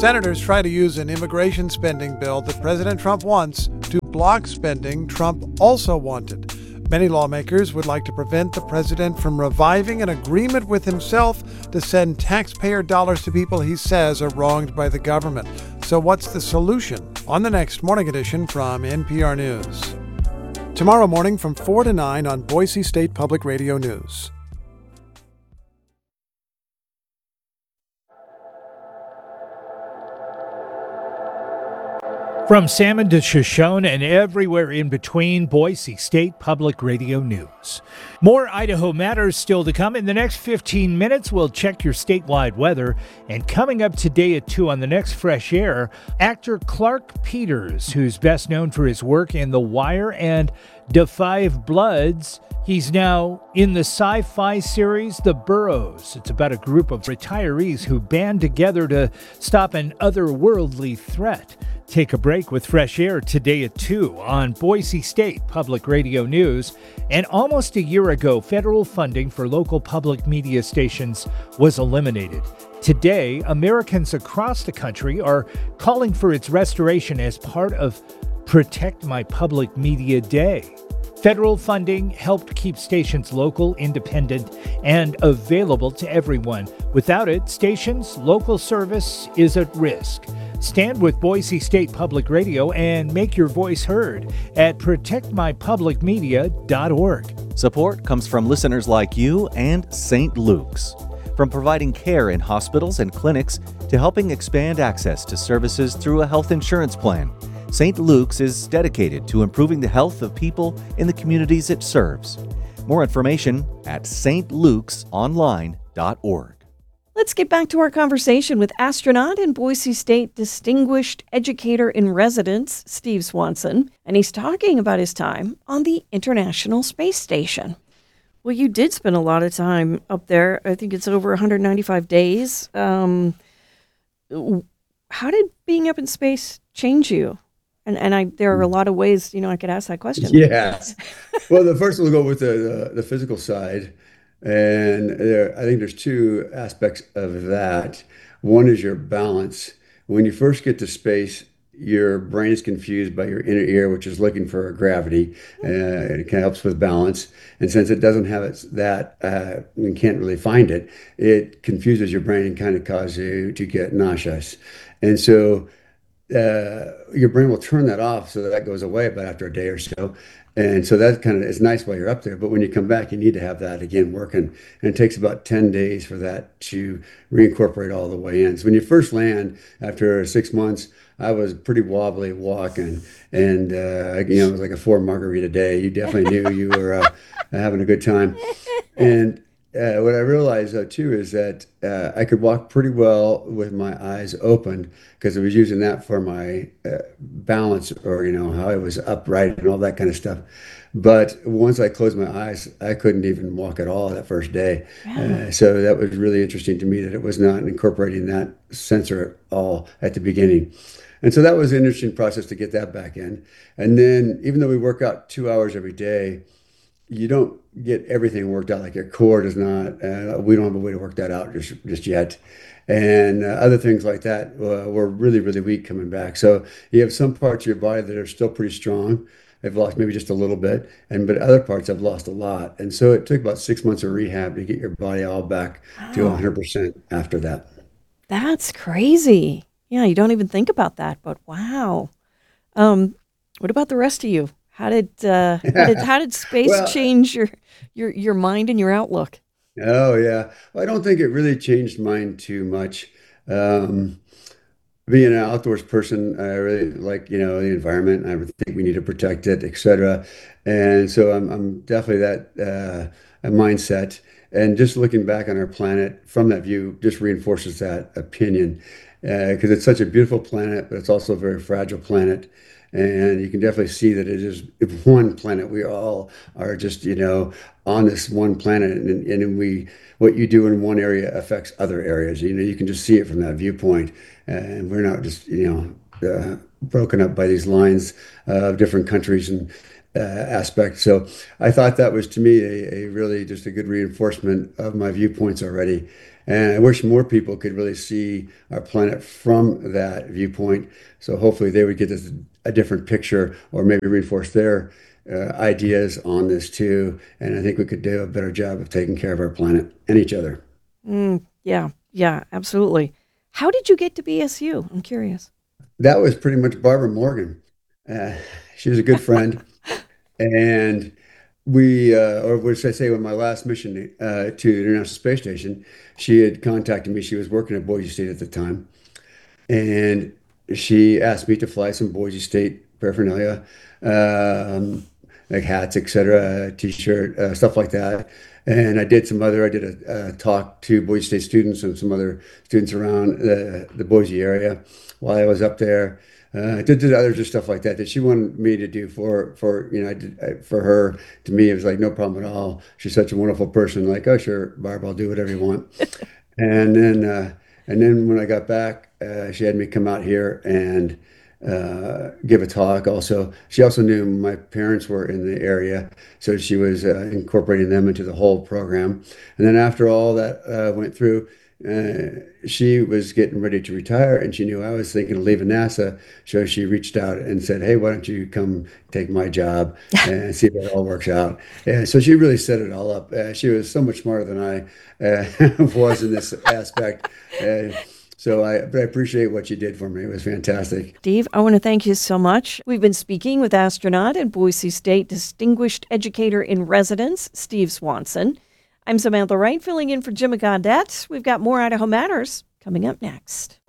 senators try to use an immigration spending bill that President Trump wants to block spending Trump also wanted. Many lawmakers would like to prevent the president from reviving an agreement with himself to send taxpayer dollars to people he says are wronged by the government. So what's the solution? On the next Morning Edition from NPR News. Tomorrow morning from 4 to 9 on Boise State Public Radio News. From Salmon to Shoshone and everywhere in between, Boise State Public Radio News. More Idaho Matters still to come. In the next 15 minutes, we'll check your statewide weather. And coming up today at 2 on the next Fresh Air, actor Clark Peters, who's best known for his work in The Wire and Da 5 Bloods. He's now in the sci-fi series The Burrows. It's about a group of retirees who band together to stop an otherworldly threat. Take a break with Fresh Air today at 2 on Boise State Public Radio News. And almost a year ago, federal funding for local public media stations was eliminated. Today, Americans across the country are calling for its restoration as part of Protect My Public Media Day. Federal funding helped keep stations local, independent, and available to everyone. Without it, stations' local service is at risk. Stand with Boise State Public Radio and make your voice heard at protectmypublicmedia.org. Support comes from listeners like you and St. Luke's. From providing care in hospitals and clinics to helping expand access to services through a health insurance plan, St. Luke's is dedicated to improving the health of people in the communities it serves. More information at stlukesonline.org. Let's get back to our conversation with astronaut and Boise State Distinguished Educator in Residence, Steve Swanson, and he's talking about his time on the International Space Station. Well, you did spend a lot of time up there. I think it's over 195 days. How did being up in space change you? And there are a lot of ways, I could ask that question. Yes. Well, the first we'll go with the physical side. And I think there's two aspects of that. One is your balance. When you first get to space, your brain is confused by your inner ear, which is looking for gravity. It kind of helps with balance. And since it doesn't have you can't really find it, it confuses your brain and kind of causes you to get nauseous. And so your brain will turn that off, so that goes away about after a day or so. And so that kind of is nice while you're up there. But when you come back, you need to have that again working. And it takes about 10 days for that to reincorporate all the way in. So when you first land, after 6 months, I was pretty wobbly walking. And, it was like a 4 margarita day. You definitely knew you were having a good time. And what I realized, though, too, is that I could walk pretty well with my eyes open because I was using that for my balance, or, how I was upright and all that kind of stuff. But once I closed my eyes, I couldn't even walk at all that first day. So that was really interesting to me that it was not incorporating that sensor at all at the beginning. And so that was an interesting process to get that back in. And then even though we work out 2 hours every day, you don't get everything worked out. Like your core does not, we don't have a way to work that out just yet. And other things like that were really, really weak coming back. So you have some parts of your body that are still pretty strong. They've lost maybe just a little bit, but other parts have lost a lot. And so it took about 6 months of rehab to get your body all back to 100% after that. That's crazy. Yeah, you don't even think about that, but wow. What about the rest of you? How did space change your mind and your outlook? Oh yeah, well, I don't think it really changed mine too much. Being an outdoors person, I really like the environment. I think we need to protect it, etc. And so I'm definitely that mindset. And just looking back on our planet from that view just reinforces that opinion, because it's such a beautiful planet, but it's also a very fragile planet. And you can definitely see that it is one planet. We all are just, on this one planet, and what you do in one area affects other areas. You can just see it from that viewpoint, and we're not just, broken up by these lines of different countries and aspects. So I thought that was, to me, a really just a good reinforcement of my viewpoints already. And I wish more people could really see our planet from that viewpoint. So hopefully they would get a different picture, or maybe reinforce their ideas on this too. And I think we could do a better job of taking care of our planet and each other. Yeah, absolutely. How did you get to BSU? I'm curious. That was pretty much Barbara Morgan. Uh, she was a good friend. And or what should I say, when my last mission to the International Space Station, she had contacted me. She was working at Boise State at the time. And she asked me to fly some Boise State paraphernalia, like hats, etc., t-shirt, stuff like that. And I did a talk to Boise State students and some other students around the Boise area while I was up there. I did other just stuff like that she wanted me to do for her. To me, it was like no problem at all. She's such a wonderful person. Like, oh sure, Barb, I'll do whatever you want. And then when I got back, she had me come out here and give a talk. Also, she also knew my parents were in the area, so she was incorporating them into the whole program. And then after all that went through, she was getting ready to retire, and she knew I was thinking of leaving NASA. So she reached out and said, "Hey, why don't you come take my job and see if it all works out?" And so she really set it all up. She was so much smarter than I was in this aspect. But I appreciate what you did for me. It was fantastic. Steve, I want to thank you so much. We've been speaking with astronaut and Boise State Distinguished Educator in Residence, Steve Swanson. I'm Samantha Wright, filling in for Jim Gaudette. We've got more Idaho Matters coming up next.